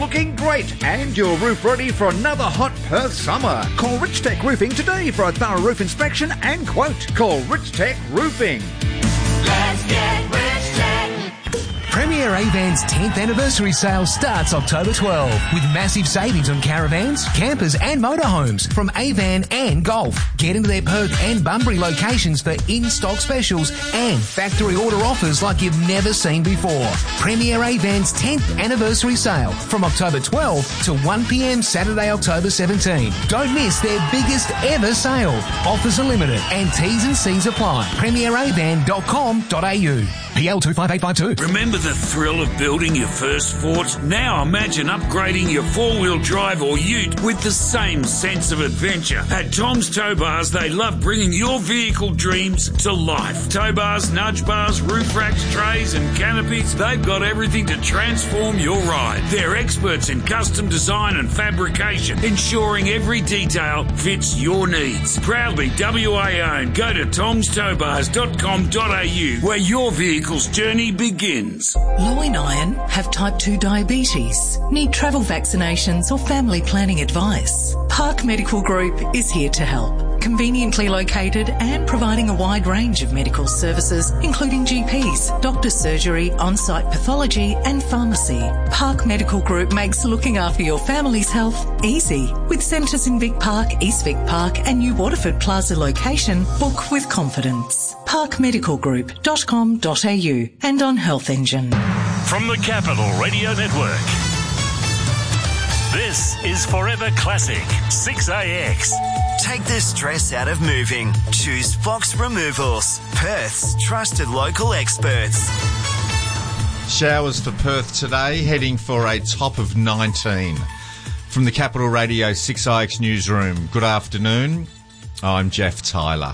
Looking great, and your roof ready for another hot Perth summer. Call Rich Tech Roofing today for a thorough roof inspection and quote. Call Rich Tech Roofing. Let's get Rich Tech. Premier Avan's 10th anniversary sale starts October 12 with massive savings on caravans, campers and motorhomes from Avan and Golf. Get into their Perth and Bunbury locations for in-stock specials and factory order offers like you've never seen before. Premier Avan's 10th anniversary sale from October 12 to 1 p.m. Saturday, October 17. Don't miss their biggest ever sale. Offers are limited and T's and C's apply. premieravan.com.au. PL 25852. Remember the thrill of building your first Fort? Now imagine upgrading your four-wheel drive or ute with the same sense of adventure. At Tom's Tow Bars, they love bringing your vehicle dreams to life. Tow bars, nudge bars, roof racks, trays and canopies, they've got everything to transform your ride. They're experts in custom design and fabrication, ensuring every detail fits your needs. Proudly WA owned. Go to tomstowbars.com.au where your vehicle's journey begins. Loy and Iron have type 2 diabetes, need travel vaccinations or family planning advice. Park Medical Group is here to help. Conveniently located and providing a wide range of medical services, including GPs, doctor's surgery, on-site pathology and pharmacy. Park Medical Group makes looking after your family's health easy. With centres in Vic Park, East Vic Park and New Waterford Plaza location, book with confidence. parkmedicalgroup.com.au and on Health Engine. From the Capital Radio Network, this is Forever Classic 6AX. Take the stress out of moving. Choose Fox Removals, Perth's trusted local experts. Showers for Perth today, heading for a top of 19. From the Capital Radio 6IX newsroom, good afternoon. I'm Jeff Tyler.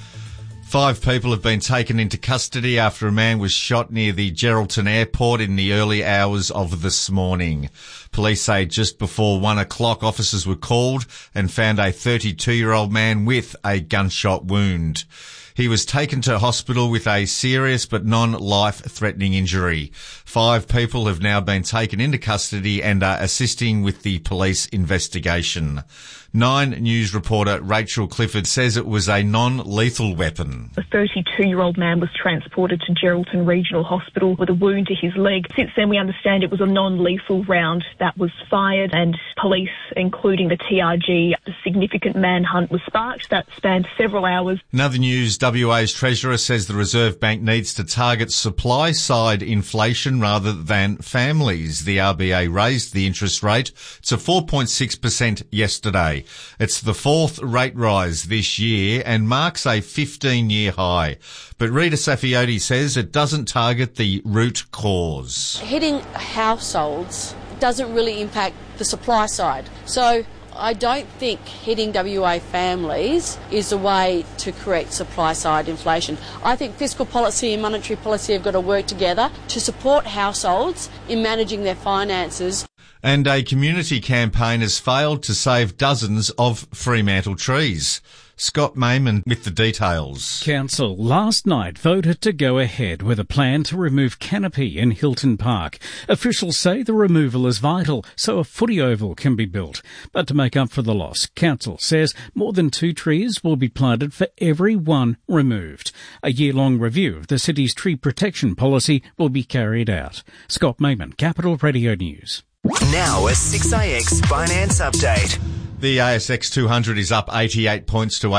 5 people have been taken into custody after a man was shot near the Geraldton Airport in the early hours of this morning. Police say just before 1 o'clock, officers were called and found a 32-year-old man with a gunshot wound. He was taken to hospital with a serious but non-life-threatening injury. 5 people have now been taken into custody and are assisting with the police investigation. 9 News reporter Rachel Clifford says it was a non-lethal weapon. A 32-year-old man was transported to Geraldton Regional Hospital with a wound to his leg. Since then, we understand it was a non-lethal round that was fired, and police, including the TRG, a significant manhunt was sparked that spanned several hours. Another news, WA's Treasurer says the Reserve Bank needs to target supply-side inflation rather than families. The RBA raised the interest rate to 4.6% yesterday. It's the 4th rate rise this year and marks a 15-year high. But Rita Saffioti says it doesn't target the root cause. Hitting households doesn't really impact the supply side. So I don't think hitting WA families is a way to correct supply-side inflation. I think fiscal policy and monetary policy have got to work together to support households in managing their finances. And a community campaign has failed to save dozens of Fremantle trees. Scott Mayman with the details. Council last night voted to go ahead with a plan to remove canopy in Hilton Park. Officials say the removal is vital so a footy oval can be built. But to make up for the loss, Council says more than 2 trees will be planted for every one removed. A year-long review of the city's tree protection policy will be carried out. Scott Mayman, Capital Radio News. Now a 6AX Finance Update. The ASX 200 is up 88 points to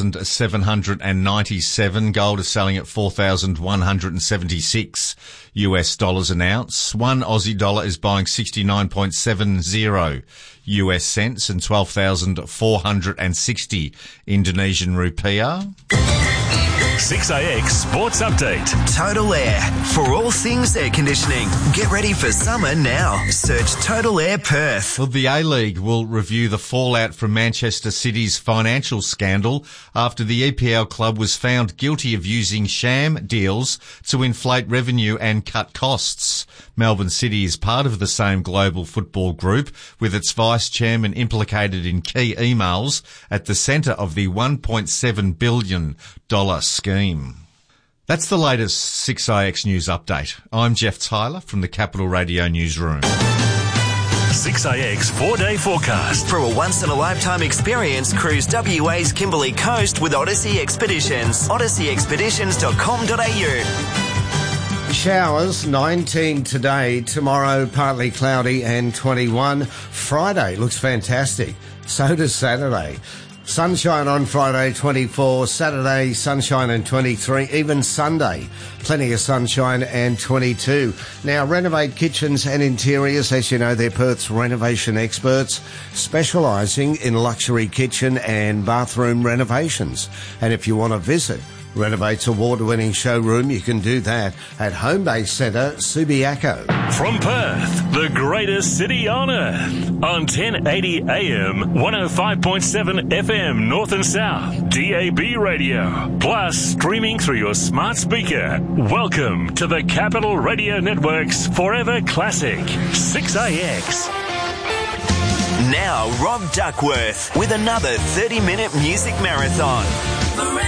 8,797. Gold is selling at $4,176 US dollars an ounce. 1 Aussie dollar is buying 69.70 US cents and 12,460 Indonesian rupiah. 6AX Sports Update. Total Air. For all things air conditioning. Get ready for summer now. Search Total Air Perth. Well, the A-League will review the fallout from Manchester City's financial scandal after the EPL club was found guilty of using sham deals to inflate revenue and cut costs. Melbourne City is part of the same global football group, with its vice-chairman implicated in key emails at the centre of the $1.7 billion scheme. That's the latest 6IX News Update. I'm Jeff Tyler from the Capital Radio Newsroom. 6AX 4-day forecast. For a once-in-a-lifetime experience, cruise WA's Kimberley Coast with Odyssey Expeditions. odysseyexpeditions.com.au. Showers, 19 today, tomorrow partly cloudy and 21. Friday looks fantastic. So does Saturday. Sunshine on Friday, 24. Saturday, sunshine and 23. Even Sunday, plenty of sunshine and 22. Now, Renovate Kitchens and Interiors, as you know, they're Perth's renovation experts, specialising in luxury kitchen and bathroom renovations. And if you want to visit Renovate's award-winning showroom, you can do that at Homebase Centre, Subiaco. From Perth, the greatest city on earth, on 1080 AM, 105.7 FM North and South, DAB radio, plus streaming through your smart speaker. Welcome to the Capital Radio Network's Forever Classic, 6AX. Now, Rob Duckworth with another 30-minute music marathon.